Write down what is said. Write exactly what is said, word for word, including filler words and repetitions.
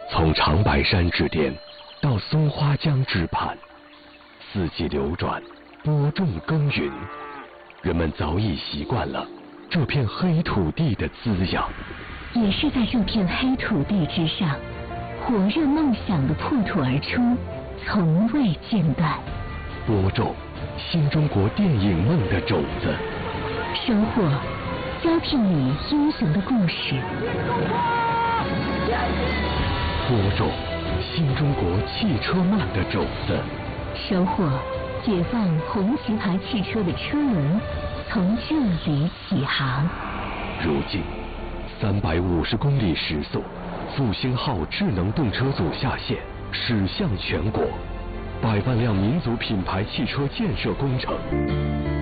从长白山之巅到松花江之畔，四季流转，播种耕耘，人们早已习惯了这片黑土地的滋养。 也是在这片黑土地之上，火热梦想的破土而出，从未间断。 播种新中国电影梦的种子， 收获交替你英雄的故事。 播种新中国汽车梦的种子， 收获解放红旗牌汽车的车轮从这里起航。 如今三百五十公里时速，复兴号智能动车组下线，驶向全国，百万辆民族品牌汽车建设工程。